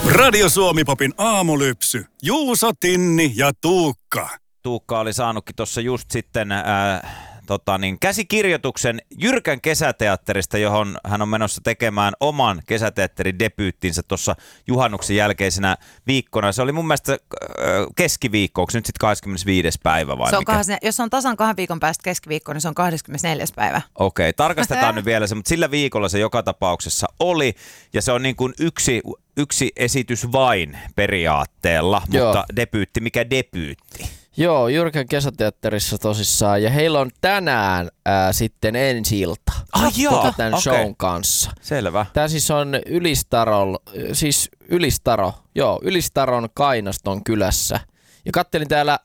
Radio Suomi-popin aamulypsy. Juuso, Tinni ja Tuukka. Tuukka oli saanutkin tuossa just sitten käsikirjoituksen Jyrkän kesäteatterista, johon hän on menossa tekemään oman kesäteatterin debyyttinsä tuossa juhannuksen jälkeisenä viikkona. Se oli mun mielestä keskiviikko, onko nyt sitten 25. päivä vai mikä? Jos on tasan 2 viikon päästä keskiviikko, niin se on 24. päivä. Okei, tarkastetaan nyt vielä se, mutta sillä viikolla se joka tapauksessa oli, ja se on niin kuin yksi esitys vain periaatteella, mutta debyytti, mikä debyytti? Joo, Jyrkän kesäteatterissa tosissaan, ja heillä on tänään sitten ensi-ilta tämän shown kanssa. Selvä. Tämä siis on Ylistaron Kainoston kylässä. Ja kattelin täällä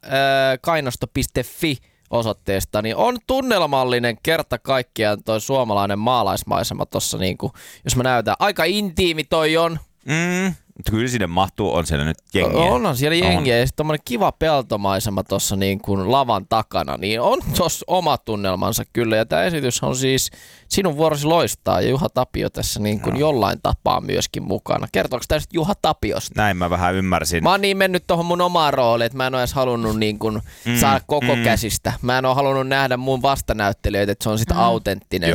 kainosto.fi osoitteesta, niin on tunnelmallinen kerta kaikkiaan toi suomalainen maalaismaisema tossa, niinku, jos mä näytän. Aika intiimi toi on. Kyllä sinne mahtuu, on siellä nyt jengiä. On siellä jengiä ja sitten tommonen kiva peltomaisema tuossa niin kuin lavan takana, niin on tuossa oma tunnelmansa kyllä. Ja tämä esitys on siis Sinun vuorosi loistaa ja Juha Tapio tässä niin kuin jollain tapaa myöskin mukana. Kertooko tämä sitten Juha Tapiosta? Näin mä vähän ymmärsin. Mä oon niin mennyt tuohon mun omaan rooliin, että mä en ole edes halunnut niin kuin saada koko käsistä. Mä en ole halunnut nähdä mun vastanäyttelijöitä, että se on sitten autenttinen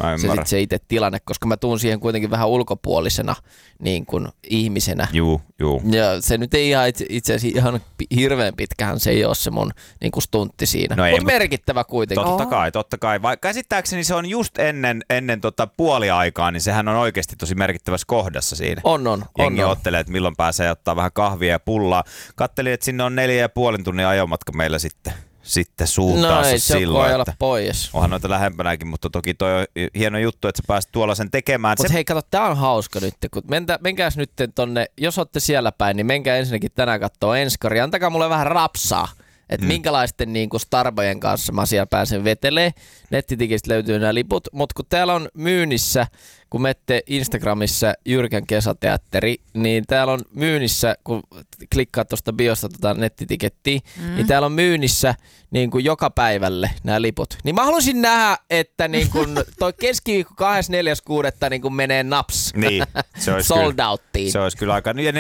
se itse tilanne, koska mä tuun siihen kuitenkin vähän ulkopuolisena niin kuin ihmisenä. Juu. Ja se nyt ei ihan itse asiassa ihan hirveän pitkähän se ei ole se mun niin kuin stuntti siinä. No mutta merkittävä kuitenkin. Totta kai. Vai käsittääkseni se on just ennen puoliaikaa, niin sehän on oikeasti tosi merkittävässä kohdassa siinä. Jengi ottelee, että milloin pääsee ottaa vähän kahvia ja pullaa. Kattelin, että sinne on 4,5 tunnin ajomatka meillä sitten suuntaassa silloin. Olla pois. Onhan noita lähempänäkin, mutta toki toi on hieno juttu, että sä pääsit tuolla sen tekemään. Mutta hei, kato, tää on hauska nyt, kun menkääs nyt tonne, jos ootte siellä päin, niin menkää ensinnäkin tänään kattoo enskari. Antakaa mulle vähän rapsaa, että minkälaisten niinku starbojen kanssa mä siellä pääsen vetelee. Nettitikistä löytyy nämä liput, mutta kun täällä on myynnissä, kun menette Instagramissa Jyrkän kesäteatteri, niin täällä on myynnissä, kun klikkaat tuosta biosta nettitikettiä, niin täällä on myynnissä niin kuin joka päivälle nämä liput. Niin mä haluaisin nähdä, että niin kuin toi keskiviikko 24.6. niin kuin menee naps. Niin, se olisi sold outtiin. Se olisi kyllä aika. Ja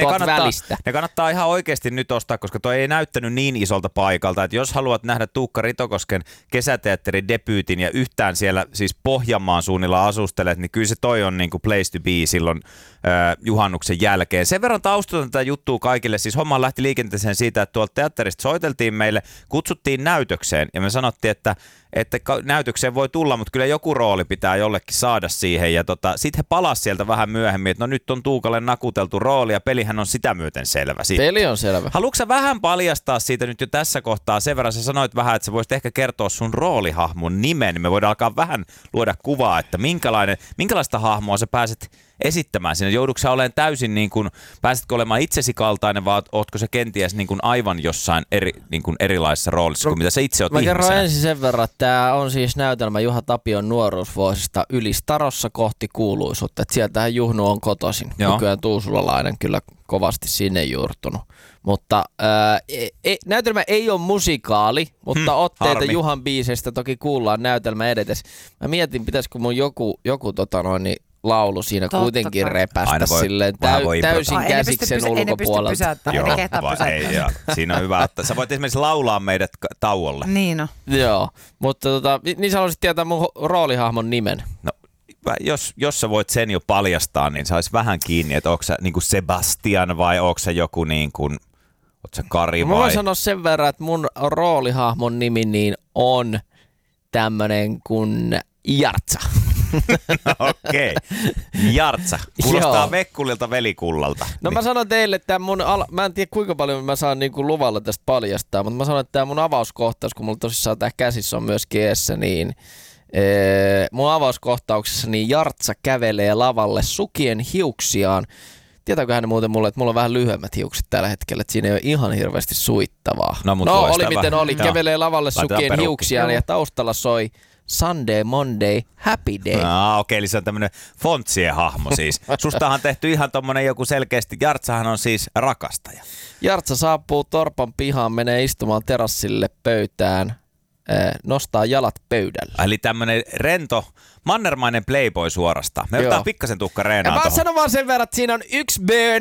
ne kannattaa ihan oikeasti nyt ostaa, koska toi ei näyttänyt niin isolta paikalta, että jos haluat nähdä Tuukka Ritokosken kesäteatterin debyytin ja yhtään siellä siis Pohjanmaan suunnilla asustelet, niin kyllä se toi on niin kuin place to be silloin juhannuksen jälkeen. Sen verran taustaton tätä juttua kaikille. Siis homma lähti liikenteeseen siitä, että tuolta teatterista soiteltiin meille, kutsuttiin näytökseen ja me sanottiin, että näytökseen voi tulla, mutta kyllä joku rooli pitää jollekin saada siihen. Ja sitten he palasivat sieltä vähän myöhemmin, että no nyt on Tuukalle nakuteltu rooli ja pelihän on sitä myöten selvä. Peli on selvä. Haluatko sä vähän paljastaa siitä nyt jo tässä kohtaa? Sen verran sä sanoit vähän, että sä voisit ehkä kertoa sun roolihahmon nimen, niin me voidaan alkaa vähän luoda kuvaa, että minkälaista hahmoa sä pääset esittämään siinä. Joudutko sä olemaan täysin, niin kuin, pääsetkö olemaan itsesi kaltainen, vai ootko sä kenties niin kuin aivan jossain niin kuin erilaisessa roolissa kuin mitä sä itse oot ihmisenä? Mä kerron ensin sen verran, että tää on siis näytelmä Juha Tapion nuoruusvuosista Ylistarossa kohti kuuluisuutta. Että sieltähän Juhnu on kotoisin. Nykyään tuusulalainen, kyllä kovasti sinne juurtunut. Mutta näytelmä ei ole musikaali, mutta otteita Juhan biiseistä toki kuullaan näytelmä edetes. Mä mietin, pitäisikö mun joku laulu siinä kuitenkin repästä silleen täysin käsiksen ulkopuolelta. Siinä on hyvä, että sä voit esimerkiksi laulaa meidät tauolle. Niin on. Joo, mutta niin sä haluaisit tietää mun roolihahmon nimen. No, jos sä voit sen jo paljastaa, niin sais vähän kiinni, että onko sä niinku Sebastian vai onko sä joku niin kuin, oot sä Kari vai? Mä voin sanoa sen verran, että mun roolihahmon nimi niin on tämmönen kuin Jartsa. Okei. Jartsa. Kuulostaa Vekkulilta velikullalta. No mä sanon teille, että mä en tiedä kuinka paljon mä saan niinku luvalla tästä paljastaa, mutta mä sanon, että tää mun avauskohtaus, kun mulla tosissaan tää käsissä on myöskin eessä, niin mun avauskohtauksessa niin Jartsa kävelee lavalle sukien hiuksiaan. Tietääkö hän muuten mulle, että mulla on vähän lyhyemmät hiukset tällä hetkellä, että siinä ei ole ihan hirveästi suittavaa. No oli miten oli. Kävelee lavalle sukien hiuksiaan ja taustalla soi Sunday, Monday, Happy Day. Okei, eli se on tämmönen fontsien hahmo siis. Sustahan on tehty ihan tommonen joku selkeästi. Jartsahan on siis rakastaja. Jartsa saapuu torpan pihaan, menee istumaan terassille pöytään, nostaa jalat pöydälle. Eli tämmönen rento, mannermainen playboy suorastaan. Me otetaan pikkasen Tuukka reenaa. Mä sanon vaan sen verran, että siinä on yksi böönä,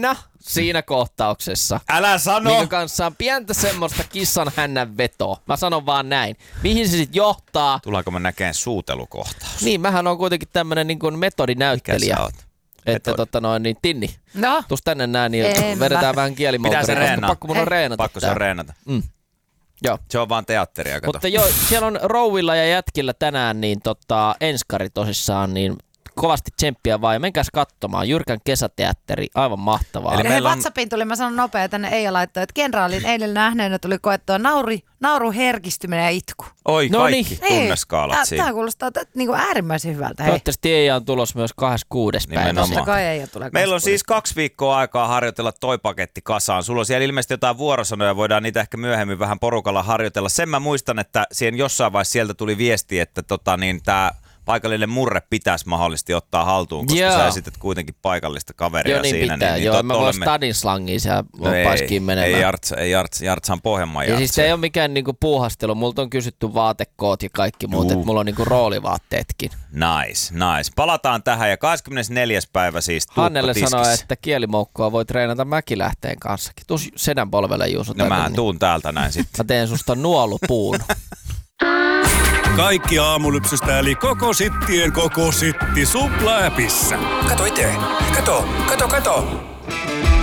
siinä kohtauksessa. Älä sano! Minkä kanssa on pientä semmoista kissan hännän vetoa. Mä sanon vaan näin. Mihin se sit johtaa? Tullaanko me näkeen suutelukohtaus? Niin, mähän on kuitenkin tämmönen niin kuin metodinäyttelijä. Mikä sä oot? Että niin Tinni, No. tuus tänne näin, niin vedetään vähän kielimoottoria. Pitää se reenaa. Pakko mun on reenata. Pakko se reenata. Joo. Se on vaan teatteria, kato. Mutta joo, siellä on rouvilla ja jätkillä tänään niin enskari tosissaan, niin kovasti tsemppiä vaan. Ja menkääs katsomaan. Jyrkän kesäteatteri, aivan mahtavaa. Eli meillä on... WhatsAppiin tuli, mä sanon nopea, tänne Eija laittoi, että kenraalin eilen nähneenä tuli koettua nauru herkistyminen ja itku. Oi, No kaikki niin. tunneskaalat siinä. Tämä kuulostaa niinku äärimmäisen hyvältä. Hei. Toivottavasti Eija on tulos myös 26. päivä. Nimenomaan. Totta kai Eija tulee. Meillä on siis 2 viikkoa aikaa harjoitella toi paketti kasaan. Sulla on siellä ilmeisesti jotain vuorosanoja, voidaan niitä ehkä myöhemmin vähän porukalla harjoitella. Sen mä muistan, että siihen jossain vaiheessa sieltä tuli viesti, että tää paikallinen murre pitäisi mahdollisesti ottaa haltuun, koska sä esität kuitenkin paikallista kaveria joo, niin siinä. pitää. Niin joo, mä voin stadin slangia siellä paiskiin menemään. Ei Jartsan Pohjanmaan Ja Jartsa. siis se ei ole mikään niinku puuhastelu. Multa on kysytty vaatekoot ja kaikki muut, että mulla on niinku roolivaatteetkin. Nice. Palataan tähän ja 24. päivä siis Tuukka Hannelle tiskissä. sanoi, että kielimoukkua voi treenata Mäkilähteen kanssakin. Tuus sedän polvelle, Juuso. No mähän tuun täältä näin sitten. Mä teen susta nuolupuun. Kaikki aamulypsystä eli koko sittien koko sitti Supla-äpissä. Kato itse. Kato.